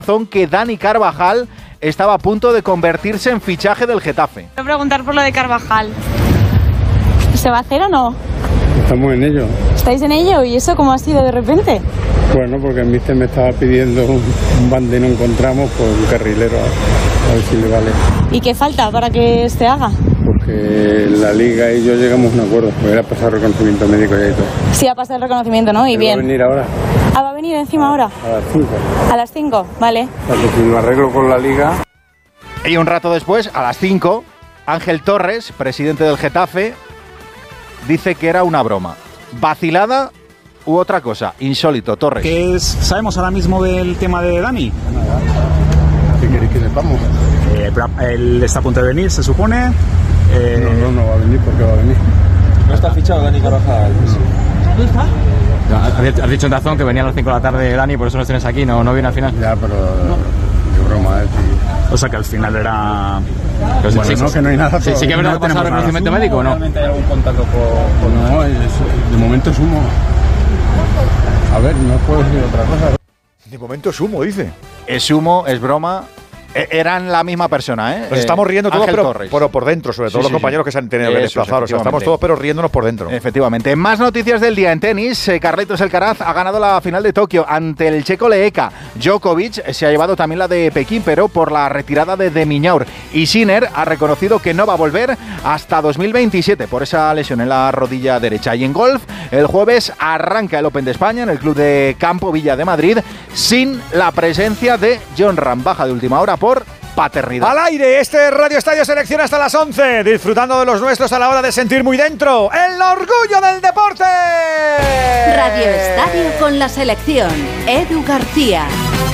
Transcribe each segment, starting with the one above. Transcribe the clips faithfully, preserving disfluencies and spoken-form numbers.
que Dani Carvajal estaba a punto de convertirse en fichaje del Getafe. Quiero preguntar por lo de Carvajal. ¿Se va a hacer o no? Estamos en ello. ¿Estáis en ello? ¿Y eso cómo ha sido de repente? Bueno, porque el míster me estaba pidiendo un, un bande, no encontramos, pues un carrilero, a, a ver si le vale. ¿Y qué falta para que se haga? Porque la Liga y yo llegamos a un acuerdo, pues era pasar reconocimiento médico ya y todo. Sí, ha pasado el reconocimiento, ¿no? Y Él bien. va a venir ahora. Ah, ¿va a venir encima ahora? A las cinco. A las cinco, vale. O sea, que si lo arreglo con la Liga... Y un rato después, a las cinco, Ángel Torres, presidente del Getafe, dice que era una broma. ¿Vacilada u otra cosa? Insólito, Torres. ¿Qué es, sabemos ahora mismo del tema de Dani? ¿Qué queréis que sepamos? Eh, él está a punto de venir, se supone. Eh, no, no, no va a venir porque va a venir. ¿No está fichado Dani Carvajal? ¿Dónde está? Has dicho en razón que venía a las cinco de la tarde Dani, por eso nos tienes aquí, no, no viene al final. Ya, pero... No. Qué broma, eh, tío. O sea que al final era... Pues bueno, sí, no, que no hay nada. Sí, sí que es verdad, no que ha pasado reconocimiento médico, ¿o no? ¿Realmente hay algún contacto con...? con no, es, de momento es humo. A ver, no puedo decir otra cosa. De momento es humo, dice. Es humo, es broma. E- eran la misma persona, ¿eh? Nos estamos riendo todos, Ángel pero, Torres. pero por dentro, sobre todo Sí, los sí, compañeros sí. que se han tenido que Eso, desplazar. O sea, estamos efectivamente. todos pero riéndonos por dentro. Efectivamente. Más noticias del día en tenis. Eh, Carlitos Alcaraz ha ganado la final de Tokio ante el checo Leeka. Djokovic se ha llevado también la de Pekín, pero por la retirada de De Minaur. Y Sinner ha reconocido que no va a volver hasta dos mil veintisiete por esa lesión en la rodilla derecha. Y en golf, el jueves arranca el Open de España en el club de Campo Villa de Madrid sin la presencia de Jon Rahm. Baja de última hora por paternidad. Al aire, este Radio Estadio Selección hasta las once, disfrutando de los nuestros a la hora de sentir muy dentro el orgullo del deporte. Radio Estadio con la selección. Edu García.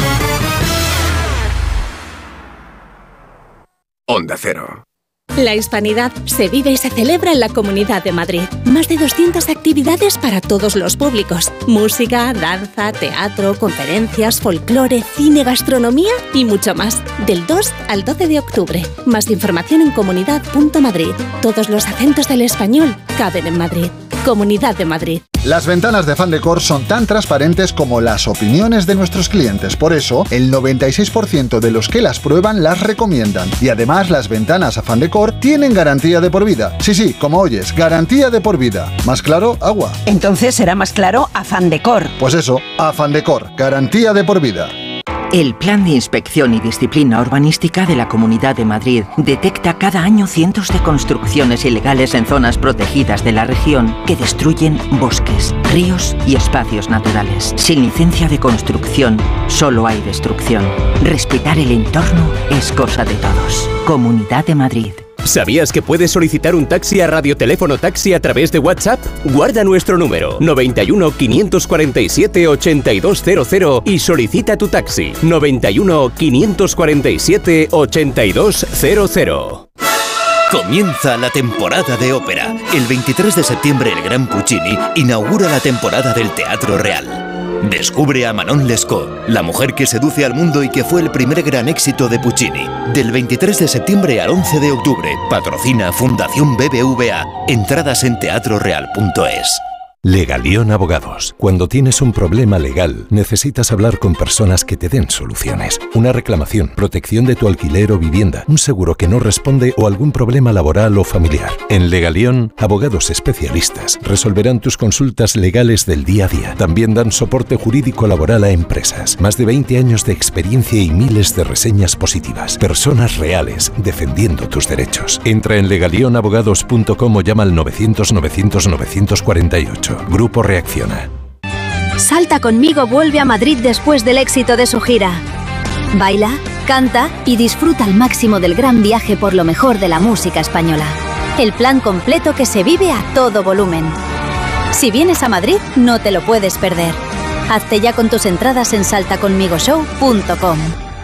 Onda Cero. La hispanidad se vive y se celebra en la Comunidad de Madrid. Más de doscientas actividades para todos los públicos. Música, danza, teatro, conferencias, folclore, cine, gastronomía y mucho más. Del dos al doce de octubre. Más información en comunidad punto madrid. Todos los acentos del español caben en Madrid. Comunidad de Madrid. Las ventanas de Fandecor son tan transparentes como las opiniones de nuestros clientes. Por eso, el noventa y seis por ciento de los que las prueban las recomiendan. Y además, las ventanas a Fandecor tienen garantía de por vida. Sí, sí, como oyes, garantía de por vida. ¿Más claro? Agua. Entonces será más claro a Fandecor. Pues eso, a Fandecor, garantía de por vida. El Plan de Inspección y Disciplina Urbanística de la Comunidad de Madrid detecta cada año cientos de construcciones ilegales en zonas protegidas de la región que destruyen bosques, ríos y espacios naturales. Sin licencia de construcción, solo hay destrucción. Respetar el entorno es cosa de todos. Comunidad de Madrid. ¿Sabías que puedes solicitar un taxi a Radioteléfono Taxi a través de WhatsApp? Guarda nuestro número noventa y uno, quinientos cuarenta y siete, ochenta y dos cero cero y solicita tu taxi noventa y uno, quinientos cuarenta y siete, ochenta y dos cero cero. Comienza la temporada de ópera. El veintitrés de septiembre el Gran Puccini inaugura la temporada del Teatro Real. Descubre a Manon Lescaut, la mujer que seduce al mundo y que fue el primer gran éxito de Puccini. Del veintitrés de septiembre al once de octubre, patrocina Fundación B B V A. Entradas en teatro real punto es. Legalión Abogados. Cuando tienes un problema legal, necesitas hablar con personas que te den soluciones. Una reclamación, protección de tu alquiler o vivienda, un seguro que no responde o algún problema laboral o familiar. En Legalión, abogados especialistas resolverán tus consultas legales del día a día. También dan soporte jurídico laboral a empresas. Más de veinte años de experiencia y miles de reseñas positivas. Personas reales defendiendo tus derechos. Entra en legalión abogados punto com o llama al novecientos, novecientos, novecientos cuarenta y ocho. Grupo Reacciona. Salta conmigo vuelve a Madrid después del éxito de su gira. Baila, canta y disfruta al máximo del gran viaje por lo mejor de la música española. El plan completo que se vive a todo volumen. Si vienes a Madrid, no te lo puedes perder. Hazte ya con tus entradas en salta conmigo show punto com.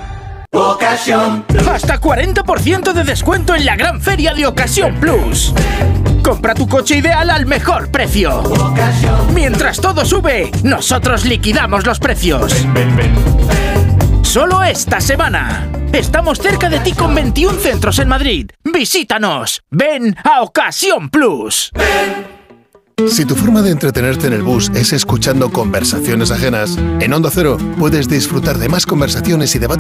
Ocasión. Hasta cuarenta por ciento de descuento en la gran feria de Ocasión Plus. Compra tu coche ideal al mejor precio. Ocasión. Mientras todo sube, nosotros liquidamos los precios. Ven, ven, ven. Solo esta semana. Estamos cerca de ti con veintiún centros en Madrid. Visítanos. Ven a Ocasión Plus. Ven. Si tu forma de entretenerte en el bus es escuchando conversaciones ajenas, en Onda Cero puedes disfrutar de más conversaciones y debates